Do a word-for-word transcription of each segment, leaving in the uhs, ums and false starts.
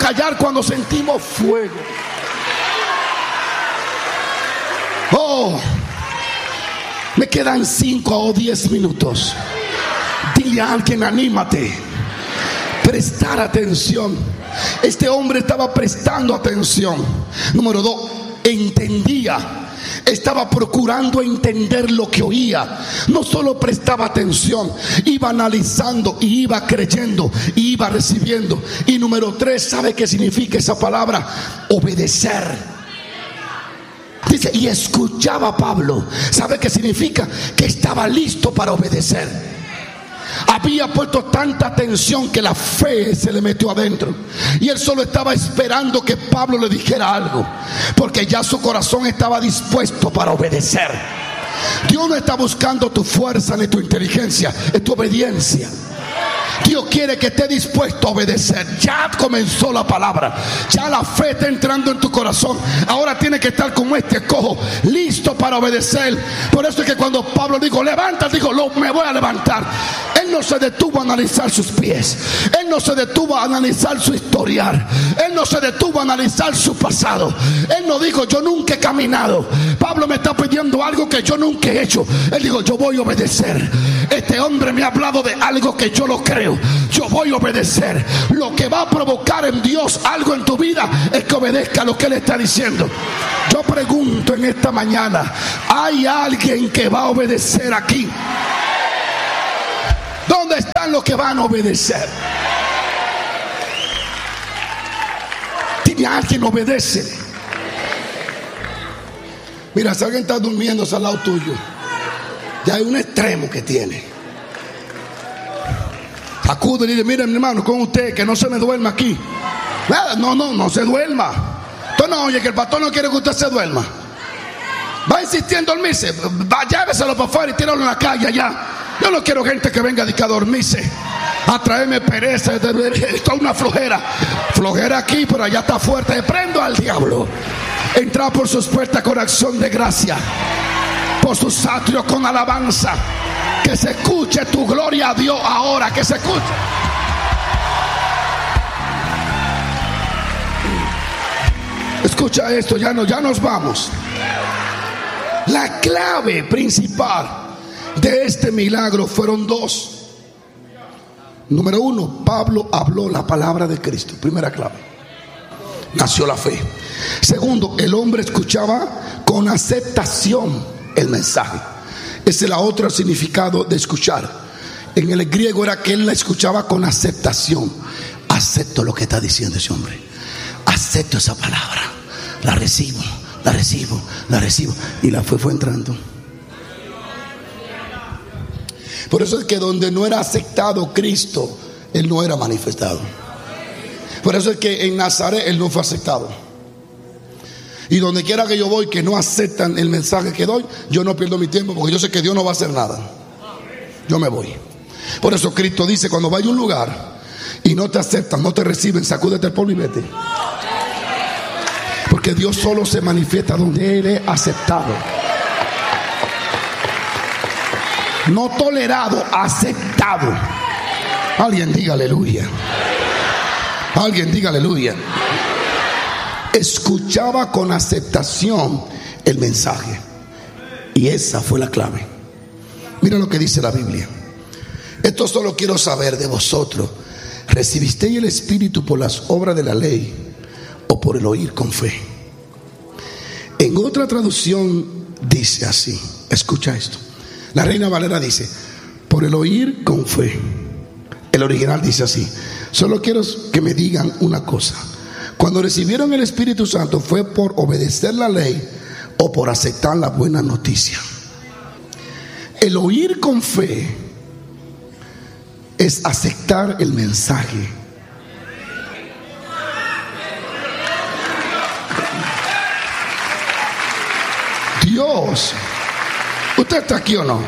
callar cuando sentimos fuego. Oh, me quedan cinco o diez minutos. Dile a alguien, anímate. Prestar atención. Este hombre estaba prestando atención. Número dos, entendía. Estaba procurando entender lo que oía. No solo prestaba atención, iba analizando y iba creyendo y iba recibiendo. Y número tres, ¿sabe qué significa esa palabra? Obedecer. Dice, y escuchaba a Pablo. ¿Sabe qué significa? Que estaba listo para obedecer. Había puesto tanta atención que la fe se le metió adentro. Y él solo estaba esperando que Pablo le dijera algo, porque ya su corazón estaba dispuesto para obedecer. Dios no está buscando tu fuerza ni tu inteligencia, es tu obediencia. Dios quiere que esté dispuesto a obedecer. Ya comenzó la palabra, ya la fe está entrando en tu corazón. Ahora tiene que estar como este cojo, listo para obedecer. Por eso es que cuando Pablo dijo levántate, dijo lo, me voy a levantar. Él no se detuvo a analizar sus pies, él no se detuvo a analizar su historial, él no se detuvo a analizar su pasado. Él no dijo yo nunca he caminado, Pablo me está pidiendo algo que yo nunca he hecho. Él dijo yo voy a obedecer. Este hombre me ha hablado de algo que yo lo creo, yo voy a obedecer. Lo que va a provocar en Dios algo en tu vida es que obedezca lo que Él está diciendo. Yo pregunto en esta mañana, ¿hay alguien que va a obedecer aquí? ¿Dónde están los que van a obedecer? Dime a alguien, obedece. Mira, si alguien está durmiendo al lado tuyo, ya hay un extremo que tiene. Acude y dile, mire mi hermano, con usted, que no se me duerma aquí. No, no, no se duerma. Entonces no, oye, que el pastor no quiere que usted se duerma. Va a insistir en dormirse, va, lléveselo para afuera y tíralo en la calle allá. Yo no quiero gente que venga a dormirse, a traerme pereza. Esto es una flojera. Flojera aquí, pero allá está fuerte. Prendo al diablo. Entra por sus puertas con acción de gracia, por sus atrios con alabanza. Que se escuche tu gloria a Dios ahora, que se escuche. Escucha esto, ya, no, ya nos vamos. La clave principal de este milagro fueron dos. Número uno, Pablo habló la palabra de Cristo. Primera clave, nació la fe. Segundo, el hombre escuchaba con aceptación el mensaje. Ese es el otro significado de escuchar. En el griego era que él la escuchaba con aceptación. Acepto lo que está diciendo ese hombre, acepto esa palabra, la recibo, la recibo, la recibo. Y la fe fue entrando. Por eso es que donde no era aceptado Cristo, Él no era manifestado. Por eso es que en Nazaret Él no fue aceptado. Y donde quiera que yo voy que no aceptan el mensaje que doy, yo no pierdo mi tiempo, porque yo sé que Dios no va a hacer nada. Yo me voy. Por eso Cristo dice, cuando vaya a un lugar y no te aceptan, no te reciben, sacúdete el polvo y vete. Porque Dios solo se manifiesta donde Él es aceptado. No tolerado, aceptado. Alguien diga aleluya. Alguien diga aleluya. Escuchaba con aceptación el mensaje. Y esa fue la clave. Mira lo que dice la Biblia. Esto solo quiero saber de vosotros. ¿Recibisteis el Espíritu por las obras de la ley o por el oír con fe? En otra traducción dice así. Escucha esto. La Reina Valera dice, por el oír con fe. El original dice así. Solo quiero que me digan una cosa. Cuando recibieron el Espíritu Santo, ¿fue por obedecer la ley o por aceptar la buena noticia? El oír con fe es aceptar el mensaje. Dios, ¿usted está aquí o no?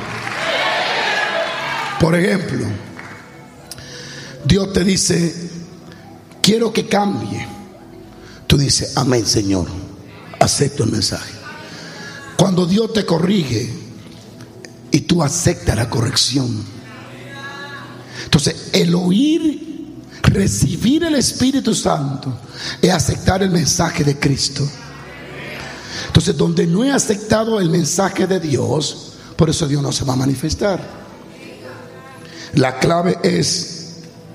Por ejemplo, Dios te dice, quiero que cambie. Tú dices, amén, Señor, acepto el mensaje. Cuando Dios te corrige y tú aceptas la corrección, entonces el oír Recibir el Espíritu Santo es aceptar el mensaje de Cristo. Entonces, donde no he aceptado el mensaje de Dios, por eso Dios no se va a manifestar. La clave es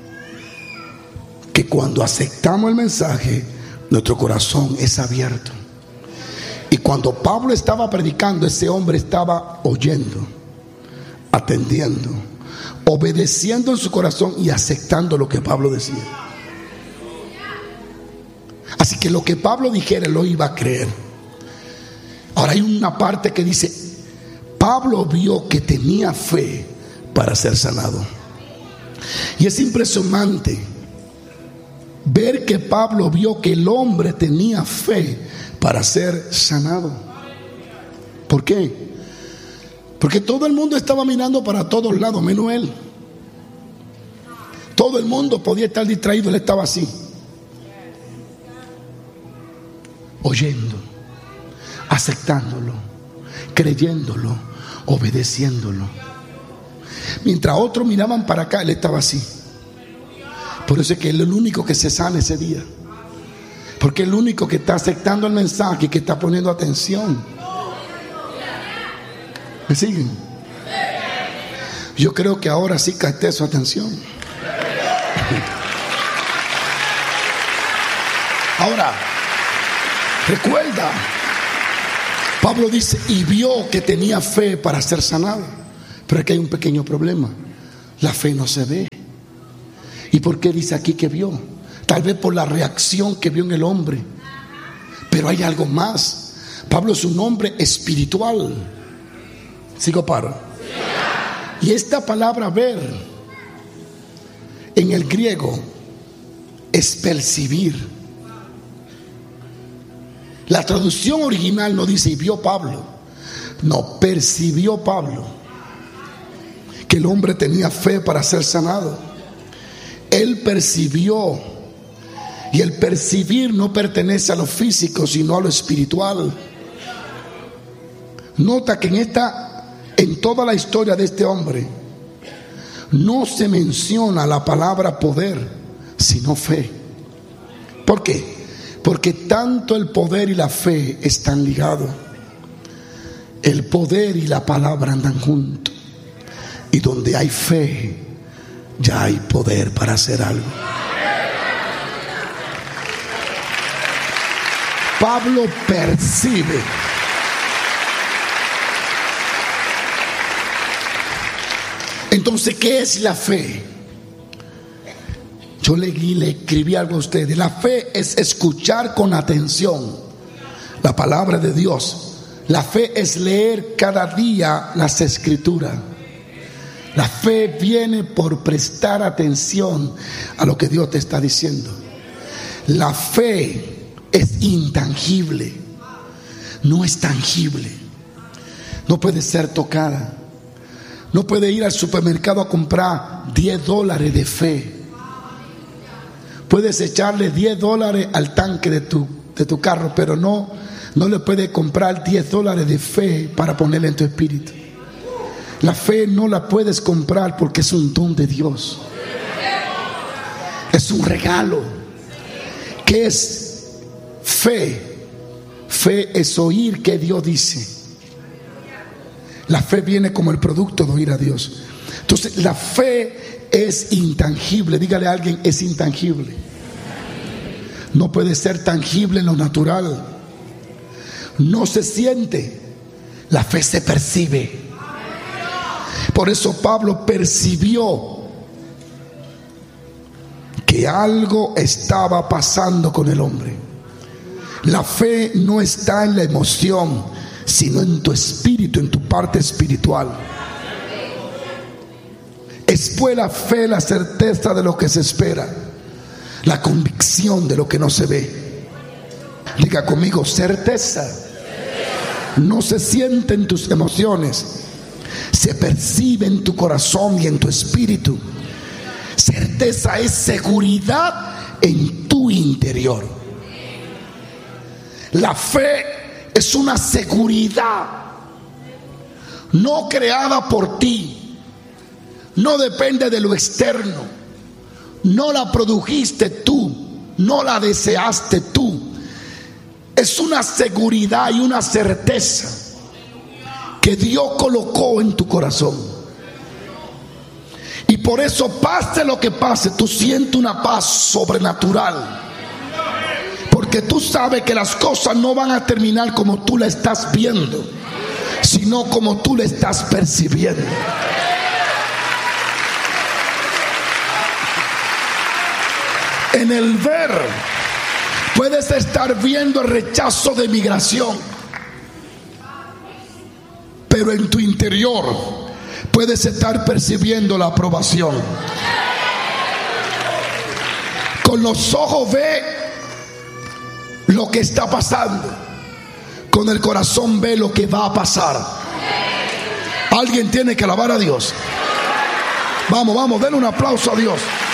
que cuando aceptamos el mensaje, nuestro corazón es abierto. Y cuando Pablo estaba predicando, ese hombre estaba oyendo, atendiendo, obedeciendo en su corazón y aceptando lo que Pablo decía. Así que lo que Pablo dijera lo iba a creer. Ahora hay una parte que dice: Pablo vio que tenía fe para ser sanado. Y es impresionante ver que Pablo vio que el hombre tenía fe para ser sanado. ¿Por qué? Porque todo el mundo estaba mirando para todos lados, menos él. Todo el mundo podía estar distraído, él estaba así, oyendo, aceptándolo, creyéndolo, obedeciéndolo. Mientras otros miraban para acá, él estaba así. Por eso es que él es el único que se sana ese día, porque es el único que está aceptando el mensaje y que está poniendo atención. ¿Me siguen? Yo creo que ahora sí capté su atención. Ahora, recuerda, Pablo dice: y vio que tenía fe para ser sanado. Pero aquí hay un pequeño problema: la fe no se ve. ¿Y por qué dice aquí que vio? Tal vez por la reacción que vio en el hombre. Pero hay algo más. Pablo es un hombre espiritual. ¿Sigo paro? Y esta palabra ver en el griego es percibir. La traducción original no dice y vio Pablo, no, percibió Pablo que el hombre tenía fe para ser sanado. Él percibió, y el percibir no pertenece a lo físico sino a lo espiritual. Nota que en esta En toda la historia de este hombre no se menciona la palabra poder, sino fe. ¿Por qué? Porque tanto el poder y la fe están ligados. El poder y la palabra andan juntos. Y donde hay fe, ya hay poder para hacer algo. Pablo percibe. Entonces, ¿qué es la fe? Yo le, le escribí algo a ustedes. La fe es escuchar con atención la palabra de Dios. La fe es leer cada día las escrituras. La fe viene por prestar atención a lo que Dios te está diciendo. La fe es intangible, no es tangible, no puede ser tocada. No puede ir al supermercado a comprar diez dólares de fe. Puedes echarle diez dólares al tanque de tu, de tu carro, pero no, no le puedes comprar diez dólares de fe para ponerle en tu espíritu. La fe no la puedes comprar porque es un don de Dios. Es un regalo. ¿Qué es fe? Fe es oír que Dios dice. La fe viene como el producto de oír a Dios. Entonces, la fe es intangible. Dígale a alguien: es intangible. No puede ser tangible en lo natural. No se siente. La fe se percibe. Por eso Pablo percibió que algo estaba pasando con el hombre. La fe no está en la emoción, sino en tu espíritu, en tu parte espiritual. Es pues la fe, la certeza de lo que se espera, la convicción de lo que no se ve. Diga conmigo: certeza. No se siente en tus emociones, se percibe en tu corazón y en tu espíritu. Certeza es seguridad en tu interior. La fe es una seguridad no creada por ti, no depende de lo externo, no la produjiste tú, no la deseaste tú. Es una seguridad y una certeza que Dios colocó en tu corazón. Y por eso, pase lo que pase, tú sientes una paz sobrenatural. Porque tú sabes que las cosas no van a terminar como tú la estás viendo, sino como tú la estás percibiendo. En el ver, puedes estar viendo el rechazo de migración, pero en tu interior puedes estar percibiendo la aprobación. Con los ojos ve lo que está pasando, con el corazón ve lo que va a pasar. Alguien tiene que alabar a Dios. Vamos, vamos, denle un aplauso a Dios.